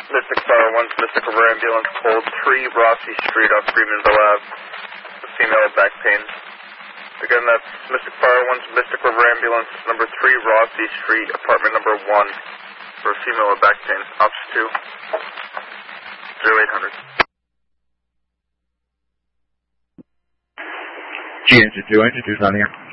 Mystic Fire 1's Mystic River Ambulance, hold 3 Rossi Street off Greenmanville Ave. The female with back pain. Again, that's Mystic Fire 1's Mystic River Ambulance, number 3 Rossi Street, apartment number 1, for a female with back pain. Ops 2, 0800. G Engine 2 on here.